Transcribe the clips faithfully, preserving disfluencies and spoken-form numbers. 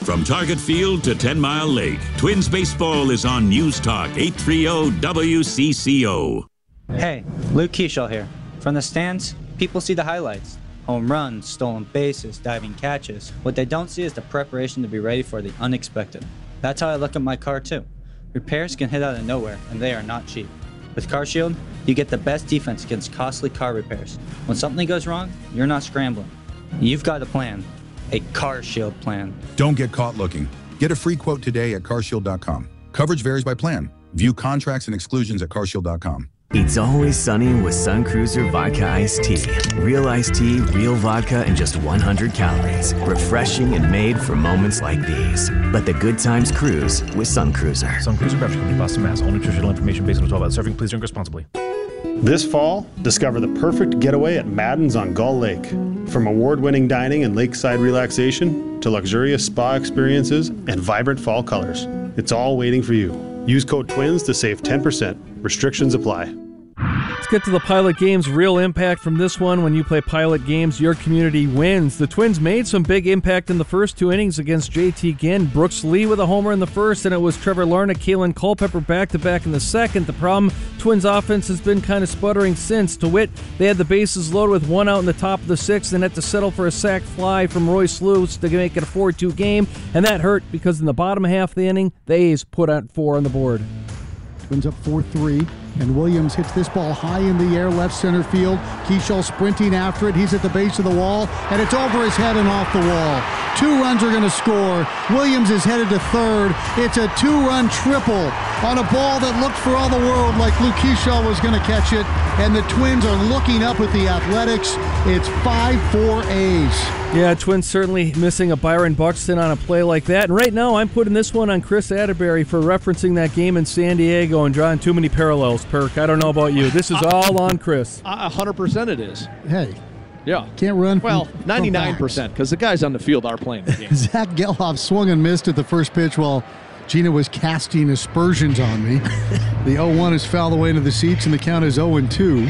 From Target Field to Ten Mile Lake, Twins baseball is on News Talk eight thirty W C C O. Hey, Luke Keeschel here. From the stands, people see the highlights. Home runs, stolen bases, diving catches. What they don't see is the preparation to be ready for the unexpected. That's how I look at my car too. Repairs can hit out of nowhere, and they are not cheap. With CarShield, you get the best defense against costly car repairs. When something goes wrong, you're not scrambling. You've got a plan. A CarShield plan. Don't get caught looking. Get a free quote today at car shield dot com. Coverage varies by plan. View contracts and exclusions at car shield dot com. It's always sunny with Sun Cruiser Vodka Iced Tea. Real iced tea, real vodka, and just one hundred calories. Refreshing and made for moments like these. Let the good times cruise with Sun Cruiser. Sun Cruiser Beverage Company, Boston, Mass. All nutritional information based on twelve ounce serving. Please drink responsibly. This fall, discover the perfect getaway at Madden's on Gull Lake. From award-winning dining and lakeside relaxation to luxurious spa experiences and vibrant fall colors, it's all waiting for you. Use code TWINS to save ten percent. Restrictions apply. Let's get to the Pilot Games real impact from this one. When you play Pilot Games, your community wins. The Twins made some big impact in the first two innings against J T Ginn. Brooks Lee with a homer in the first, and it was Trevor Larnach, Kalen Culpepper back-to-back in the second. The problem, Twins offense has been kind of sputtering since. To wit, they had the bases loaded with one out in the top of the sixth and had to settle for a sac fly from Royce Lewis to make it a four two game, and that hurt because in the bottom half of the inning, the A's put out four on the board. Twins up four three, and Williams hits this ball high in the air, left center field. Keeschel sprinting after it. He's at the base of the wall, and it's over his head and off the wall. Two runs are going to score. Williams is headed to third. It's a two-run triple on a ball that looked for all the world like Luke Keeschel was going to catch it, and the Twins are looking up at the Athletics. It's five four A's. Yeah, Twins certainly missing a Byron Buxton on a play like that. And right now, I'm putting this one on Chris Atterbury for referencing that game in San Diego and drawing too many parallels, Perk. I don't know about you. This is all on Chris. A hundred percent it is. Hey. Yeah. Can't run from, Well, ninety-nine percent, because the guys on the field are playing the game. Zach Geloff swung and missed at the first pitch while Gina was casting aspersions on me. The oh one is fouled away into the seats, and the count is oh and two.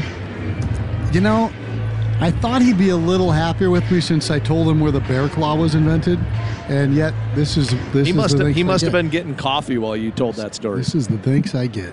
You know, I thought he'd be a little happier with me since I told him where the bear claw was invented, and yet this is this he is must the have, he thanks I must have get. been getting coffee while you told that story. This is the thanks I get.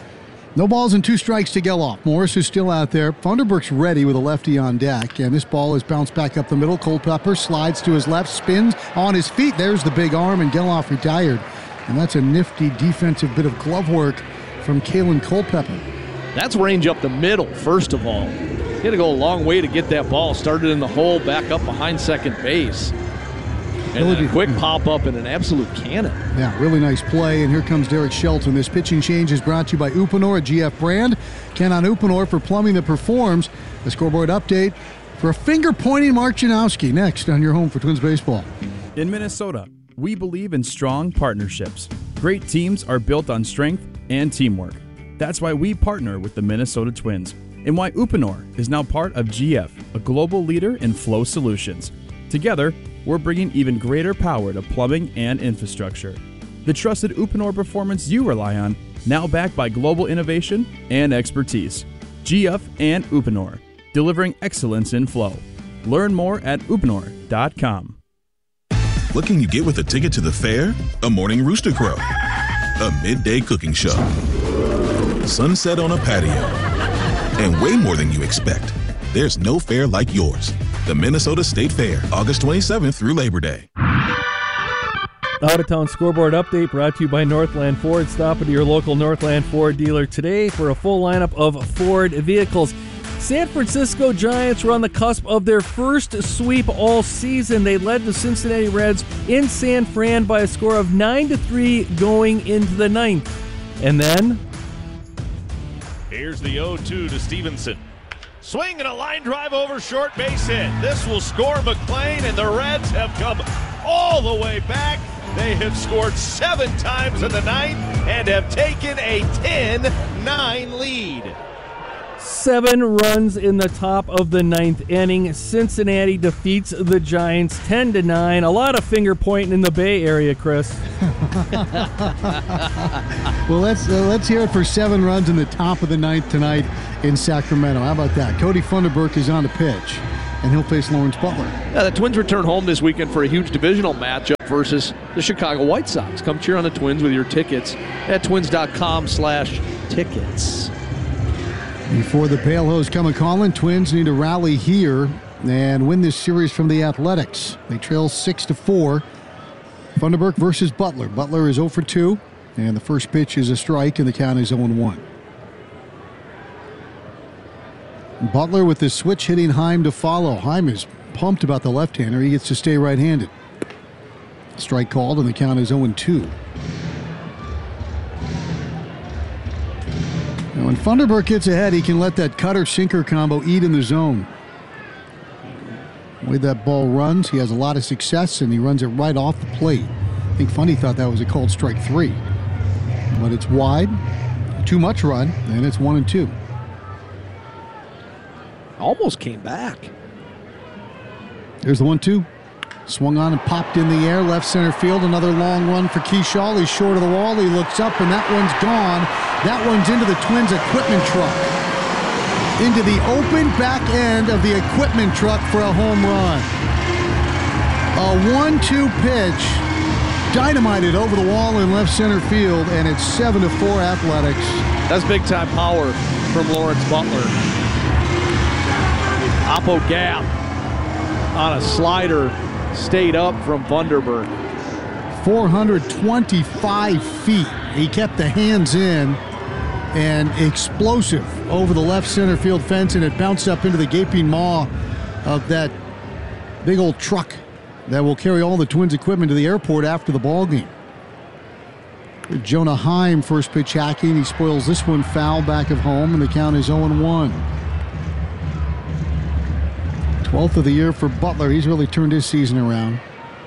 No balls and two strikes to Geloff. Morris is still out there. Funderburk's ready with a lefty on deck, and this ball is bounced back up the middle. Culpepper slides to his left, spins on his feet. There's the big arm, and Geloff retired. And that's a nifty defensive bit of glove work from Kalen Culpepper. That's range up the middle, first of all. He had to go a long way to get that ball. Started in the hole, back up behind second base. And then a quick pop-up and an absolute cannon. Yeah, really nice play. And here comes Derek Shelton. This pitching change is brought to you by Uponor, a G F brand. Ken on Uponor for plumbing that performs. The scoreboard update for a finger-pointing Mark Janowski. Next on your home for Twins baseball. In Minnesota, we believe in strong partnerships. Great teams are built on strength and teamwork. That's why we partner with the Minnesota Twins, and why Uponor is now part of G F, a global leader in flow solutions. Together, we're bringing even greater power to plumbing and infrastructure. The trusted Uponor performance you rely on, now backed by global innovation and expertise. G F and Uponor, delivering excellence in flow. Learn more at uponor dot com. What can you get with a ticket to the fair? A morning rooster crow, a midday cooking show, sunset on a patio, and way more than you expect. There's no fair like yours. The Minnesota State Fair, August twenty-seventh through Labor Day. Out-of-town scoreboard update brought to you by Northland Ford. Stop at your local Northland Ford dealer today for a full lineup of Ford vehicles. San Francisco Giants were on the cusp of their first sweep all season. They led the Cincinnati Reds in San Fran by a score of nine to three going into the ninth. And then here's the oh two to Stevenson. Swing and a line drive over short base hit. This will score McLean, and the Reds have come all the way back. They have scored seven times in the ninth and have taken a ten nine lead. Seven runs in the top of the ninth inning. Cincinnati defeats the Giants ten to nine. A lot of finger pointing in the Bay Area, Chris. Well, let's uh, let's hear it for seven runs in the top of the ninth tonight in Sacramento. How about that? Cody Funderburk is on the pitch. and he'll face Lawrence Butler. Yeah, the Twins return home this weekend for a huge divisional matchup versus the Chicago White Sox. Come cheer on the Twins with your tickets at twins.com slash tickets. Before the Pale Hose come a-calling, Twins need to rally here and win this series from the Athletics. They trail six to four. Funderburk versus Butler. Butler is oh for two, and the first pitch is a strike, and the count is oh and one. Butler with the switch hitting Heim to follow. Heim is pumped about the left-hander. He gets to stay right-handed. Strike called, and the count is oh and two. Now, when Funderburk gets ahead, he can let that cutter-sinker combo eat in the zone. The way that ball runs, he has a lot of success, and he runs it right off the plate. I think Fundy thought that was a called strike three. But it's wide, too much run, and it's one and two. Almost came back. There's the one two. Swung on and popped in the air, left center field. Another long run for Keschall. He's short of the wall. He looks up, and that one's gone. That one's into the Twins' equipment truck. Into the open back end of the equipment truck for a home run. A one two pitch, dynamited over the wall in left center field, and it's seven to four Athletics. That's big-time power from Lawrence Butler. Oppo gap on a slider. Stayed up from Funderburk. four hundred twenty-five feet. He kept the hands in and explosive over the left center field fence, and it bounced up into the gaping maw of that big old truck that will carry all the Twins equipment to the airport after the ball game. Jonah Heim, first pitch hacking. He spoils this one foul back of home, and the count is oh and one. twelfth of the year for Butler. He's really turned his season around.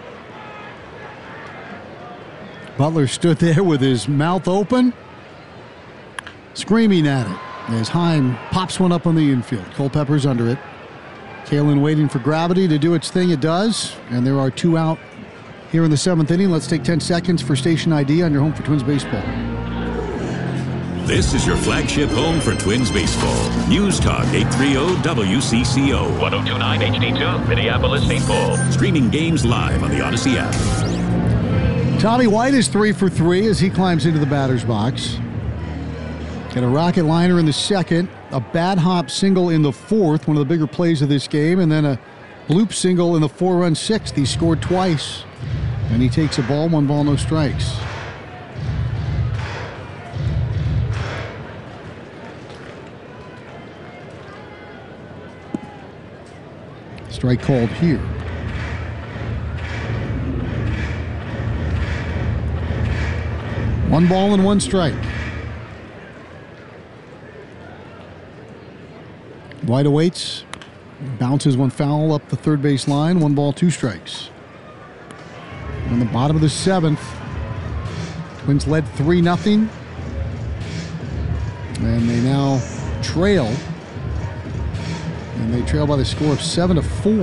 Butler stood there with his mouth open, screaming at it as Heim pops one up on the infield. Culpepper's under it. Kalen waiting for gravity to do its thing. It does. And there are two out here in the seventh inning. Let's take ten seconds for station I D on your home for Twins baseball. This is your flagship home for Twins baseball. News Talk eight thirty W C C O. one oh two point nine H D two, Minneapolis, Saint Paul. Streaming games live on the Odyssey app. Tommy White is three for three as he climbs into the batter's box. Got a rocket liner in the second, a bad hop single in the fourth, one of the bigger plays of this game, and then a bloop single in the four-run sixth. He scored twice, and he takes a ball, one ball, no strikes. Strike called here. One ball and one strike. White awaits, bounces one foul up the third base line. One ball, two strikes. On the bottom of the seventh, Twins led three nothing, and they now trail. And they trail by the score of seven to four.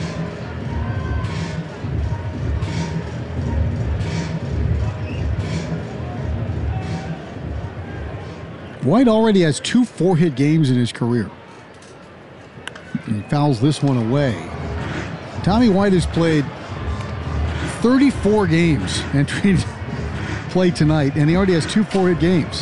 White already has two four-hit games in his career. And he fouls this one away. Tommy White has played thirty-four games entering play tonight, and he already has two four-hit games.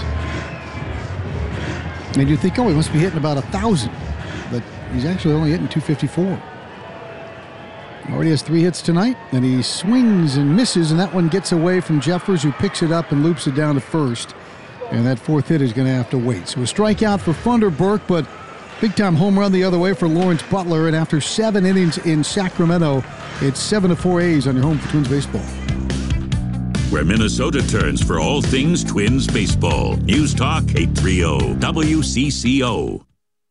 And you think, oh, he must be hitting about a thousand. But he's actually only hitting two fifty-four. Already has three hits tonight, and he swings and misses, and that one gets away from Jeffers, who picks it up and loops it down to first. And that fourth hit is going to have to wait. So a strikeout for Funderburk, but big-time home run the other way for Lawrence Butler. And after seven innings in Sacramento, it's seven to four A's on your home for Twins baseball. Where Minnesota turns for all things Twins baseball. News Talk eight thirty W C C O.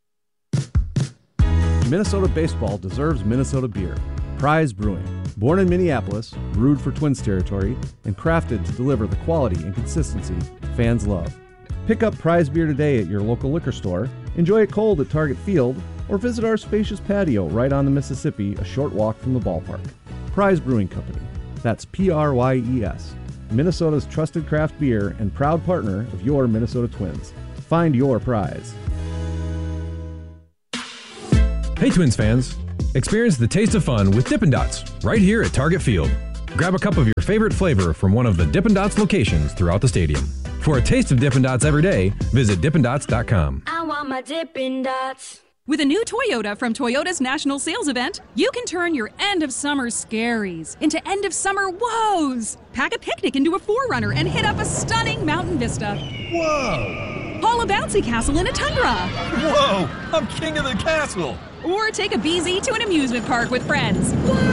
Minnesota baseball deserves Minnesota beer. Prize Brewing. Born in Minneapolis, brewed for Twins territory, and crafted to deliver the quality and consistency fans love. Pick up Prize beer today at your local liquor store, enjoy it cold at Target Field, or visit our spacious patio right on the Mississippi, a short walk from the ballpark. Prize Brewing Company. That's P R Y E S. Minnesota's trusted craft beer and proud partner of your Minnesota Twins. Find your prize. Hey Twins fans, Experience the taste of fun with Dippin' Dots right here at Target Field. Grab a cup of your favorite flavor from one of the Dippin' Dots locations throughout the stadium. For a taste of Dippin' Dots every day, visit Dippin Dots dot com. I want my Dippin' Dots. With a new Toyota from Toyota's National Sales Event, you can turn your end-of-summer scaries into end-of-summer woes. Pack a picnic into a four runner and hit up a stunning mountain vista. Whoa! Haul a bouncy castle in a Tundra. Whoa! I'm king of the castle! Or take a B Z to an amusement park with friends.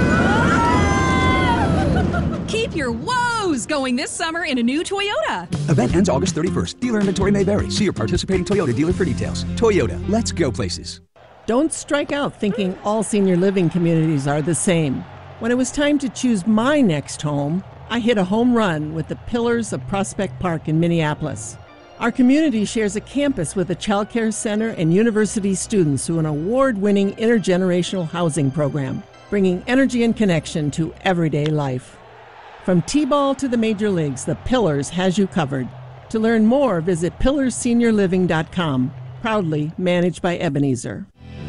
Keep your woes going this summer in a new Toyota. Event ends August thirty-first. Dealer inventory may vary. See your participating Toyota dealer for details. Toyota, let's go places. Don't strike out thinking all senior living communities are the same. When it was time to choose my next home, I hit a home run with the Pillars of Prospect Park in Minneapolis. Our community shares a campus with a child care center and university students through an award-winning intergenerational housing program, bringing energy and connection to everyday life. From T-ball to the major leagues, the Pillars has you covered. To learn more, visit pillars senior living dot com, proudly managed by Ebenezer.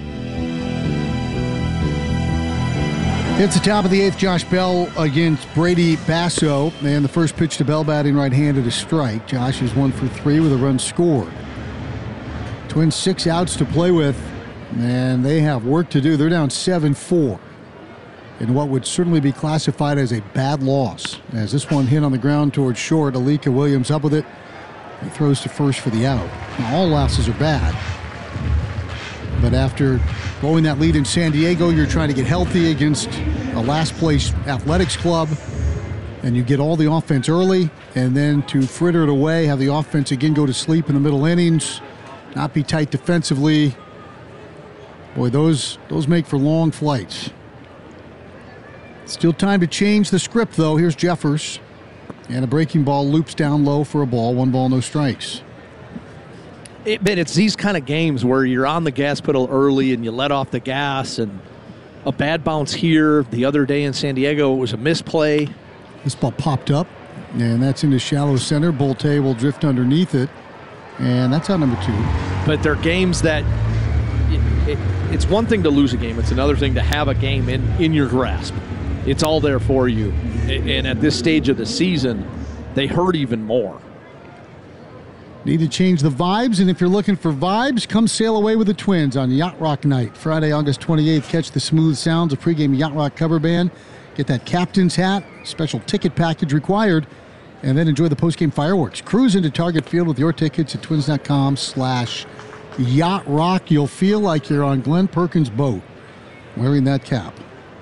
It's the top of the eighth. Josh Bell against Brady Basso, and the first pitch to Bell, batting right-handed, a strike. Josh is one for three with a run scored. Twins six outs to play with, and they have work to do. They're down seven four. In what would certainly be classified as a bad loss. As this one hit on the ground towards short, Alika Williams up with it. He throws to first for the out. Now, all losses are bad. But after blowing that lead in San Diego, you're trying to get healthy against a last-place athletics club, and you get all the offense early, and then to fritter it away, have the offense again go to sleep in the middle innings, not be tight defensively. Boy, those those make for long flights. Still time to change the script, though. Here's Jeffers. And a breaking ball loops down low for a ball. One ball, no strikes. It, but it's these kind of games where you're on the gas pedal early and you let off the gas, and a bad bounce here. The other day in San Diego, it was a misplay. This ball popped up, and that's into shallow center. Bolte will drift underneath it, and that's out number two. But they're games that it, it, it's one thing to lose a game. It's another thing to have a game in, in your grasp. It's all there for you. And at this stage of the season, they hurt even more. Need to change the vibes, and if you're looking for vibes, come sail away with the Twins on Yacht Rock Night. Friday, August twenty-eighth, catch the smooth sounds of pregame Yacht Rock cover band. Get that captain's hat, special ticket package required, and then enjoy the postgame fireworks. Cruise into Target Field with your tickets at twins.com slash Yacht Rock. You'll feel like you're on Glenn Perkins' boat wearing that cap.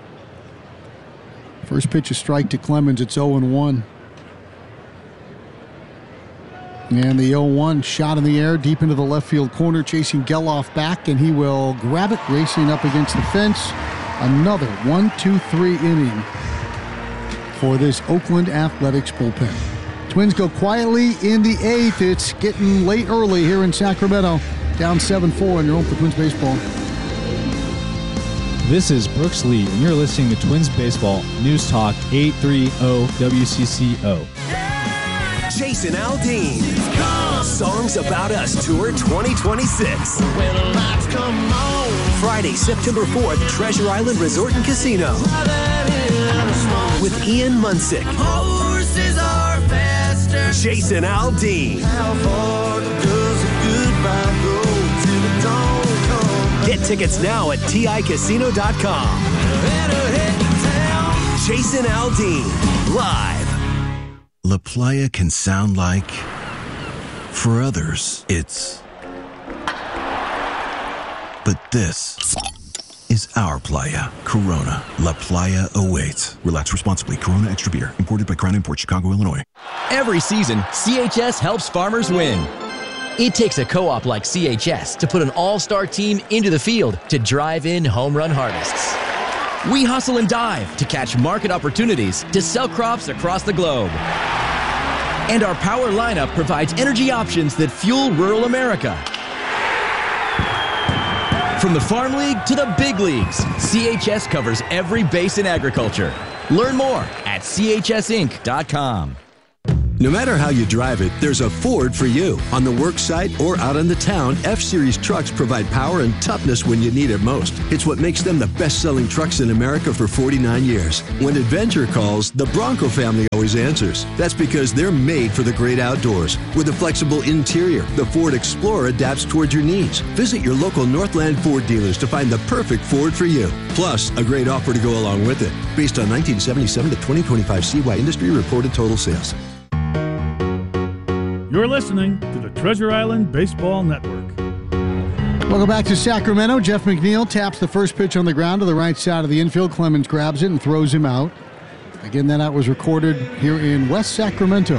First pitch, a strike to Clemens. It's oh and one. And the oh one shot in the air deep into the left field corner, chasing Geloff back, and he will grab it, racing up against the fence. Another one two three inning for this Oakland Athletics bullpen. Twins go quietly in the eighth. It's getting late early here in Sacramento. Down seven four, and you're home for Twins baseball. This is Brooks Lee, and you're listening to Twins Baseball News Talk eight thirty W C C O. Jason Aldean. Songs About Us Tour twenty twenty-six. Friday, September fourth, Treasure Island Resort and Casino. With Ian Munsick. Jason Aldean. Get tickets now at T I casino dot com. Jason Aldean, live. La Playa can sound like, for others, it's. But this is our playa. Corona. La Playa awaits. Relax responsibly. Corona Extra Beer. Imported by Crown Imports, Chicago, Illinois. Every season, C H S helps farmers win. It takes a co-op like C H S to put an all-star team into the field to drive in home run harvests. We hustle and dive to catch market opportunities to sell crops across the globe. And our power lineup provides energy options that fuel rural America. From the Farm League to the big leagues, C H S covers every base in agriculture. Learn more at C H S Inc dot com. No matter how you drive it, there's a Ford for you. On the work site or out in the town, F-Series trucks provide power and toughness when you need it most. It's what makes them the best-selling trucks in America for forty-nine years. When adventure calls, the Bronco family always answers. That's because they're made for the great outdoors. With a flexible interior, the Ford Explorer adapts towards your needs. Visit your local Northland Ford dealers to find the perfect Ford for you. Plus, a great offer to go along with it. Based on nineteen seventy-seven to twenty twenty-five C Y industry reported total sales. You're listening to the Treasure Island Baseball Network. Welcome back to Sacramento. Jeff McNeil taps the first pitch on the ground to the right side of the infield. Clemens grabs it and throws him out. Again, that out was recorded here in West Sacramento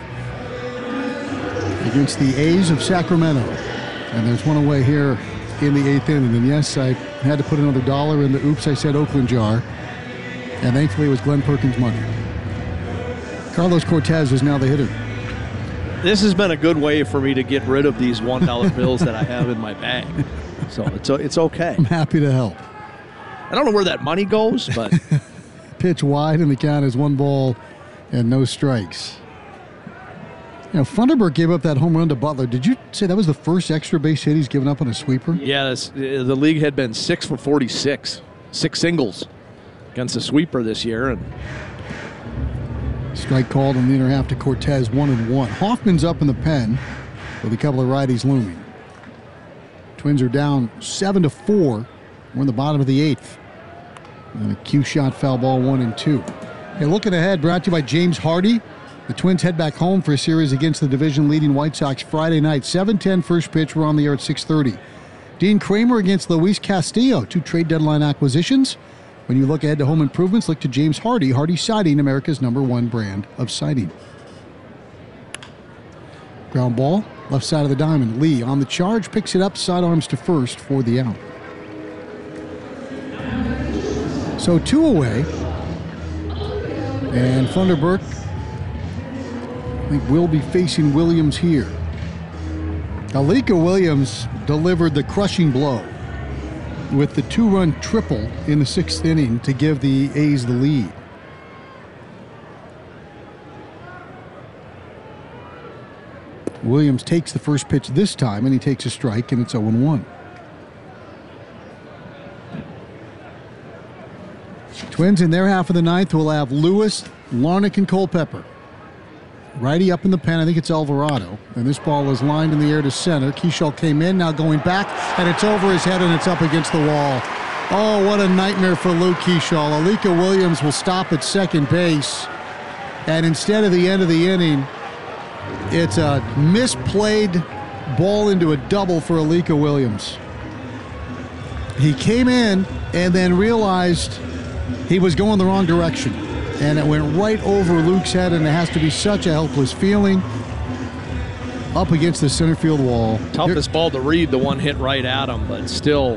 against the A's of Sacramento. And there's one away here in the eighth inning. And yes, I had to put another dollar in the Oops, I Said Oakland jar. And thankfully it was Glenn Perkins' money. Carlos Cortez is now the hitter. This has been a good way for me to get rid of these one dollar bills that I have in my bag. So it's it's okay. I'm happy to help. I don't know where that money goes, but... Pitch wide, and the count is one ball and no strikes. You know, Funderburk gave up that home run to Butler. Did you say that was the first extra base hit he's given up on a sweeper? Yeah, this, the league had been six for forty-six. Six singles against the sweeper this year, and... Strike called in the inner half to Cortez, one and one. Hoffman's up in the pen with a couple of righties looming. Twins are down seven to four. We're in the bottom of the eighth. And a cue shot, foul ball, one and two. Hey, looking ahead, brought to you by James Hardy. The Twins head back home for a series against the division-leading White Sox Friday night. seven ten first pitch. We're on the air at six thirty. Dean Kramer against Luis Castillo. Two trade deadline acquisitions. When you look ahead to home improvements, look to James Hardy. Hardy Siding, America's number one brand of siding. Ground ball, left side of the diamond. Lee on the charge, picks it up, sidearms to first for the out. So two away. And Funderburk, I think, will be facing Williams here. Alika Williams delivered the crushing blow with the two-run triple in the sixth inning to give the A's the lead. Williams takes the first pitch this time, and he takes a strike, and it's oh and one. Twins in their half of the ninth will have Lewis, Larnach, and Culpepper. Righty up in the pen, I think it's Alvarado. And this ball is lined in the air to center. Keishall came in, now going back, and it's over his head and it's up against the wall. Oh, what a nightmare for Luke Keishall. Alika Williams will stop at second base. And instead of the end of the inning, it's a misplayed ball into a double for Alika Williams. He came in and then realized he was going the wrong direction. And it went right over Luke's head, and it has to be such a helpless feeling. Up against the center field wall. Toughest here, ball to read, the one hit right at him, but still.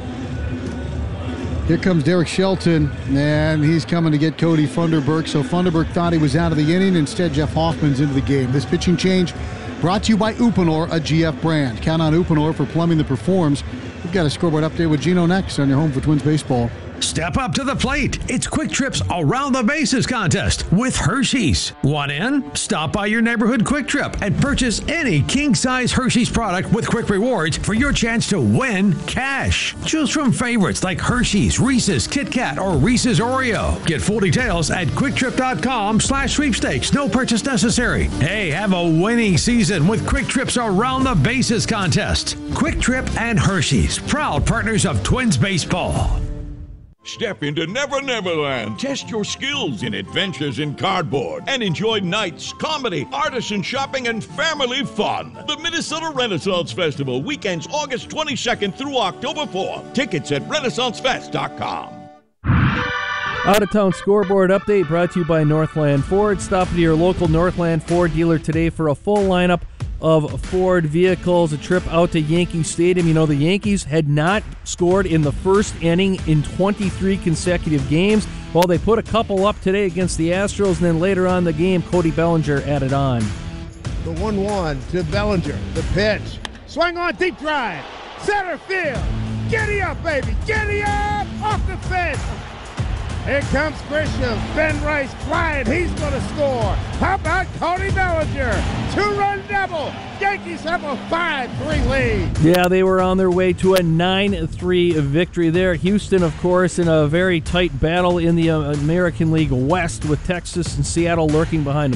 Here comes Derek Shelton, and he's coming to get Cody Funderburk. So Funderburk thought he was out of the inning. Instead, Jeff Hoffman's into the game. This pitching change brought to you by Uponor, a G F brand. Count on Uponor for plumbing that performs. We've got a scoreboard update with Gino next on your home for Twins baseball. Step up to the plate. It's Quick Trip's Around the Bases contest with Hershey's. Want in? Stop by your neighborhood Quick Trip and purchase any king-size Hershey's product with Quick Rewards for your chance to win cash. Choose from favorites like Hershey's, Reese's, Kit Kat, or Reese's Oreo. Get full details at quicktrip.com slash sweepstakes. No purchase necessary. Hey, have a winning season with Quick Trip's Around the Bases contest. Quick Trip and Hershey's, proud partners of Twins baseball. Step into Never Never Land. Test your skills in adventures in cardboard and enjoy nights, comedy, artisan shopping, and family fun. The Minnesota Renaissance Festival, weekends August twenty-second through October fourth. Tickets at renaissance fest dot com. Out-of-town scoreboard update brought to you by Northland Ford. Stop into your local Northland Ford dealer today for a full lineup of Ford vehicles. A trip out to Yankee Stadium. You know, the Yankees had not scored in the first inning in twenty-three consecutive games. Well, they put a couple up today against the Astros, and then later on in the game, Cody Bellinger added on. The one one to Bellinger. The pitch. Swing on, deep drive. Center field. Giddy up, baby. Giddy up. Off the fence. Here comes Grisham. Ben Rice flying. He's going to score. How about Cody Bellinger? Two-run double. Yankees have a five three lead. Yeah, they were on their way to a nine three victory there. Houston, of course, in a very tight battle in the American League West with Texas and Seattle lurking behind them.